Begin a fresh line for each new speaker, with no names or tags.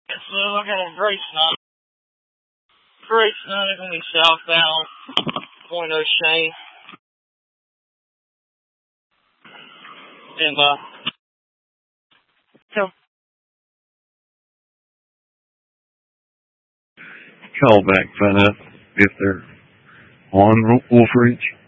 So I got a Grace 9. Grace 9 is going to be southbound, Point O'Shane. And,
Call back, find out if they're on Wolf Ridge.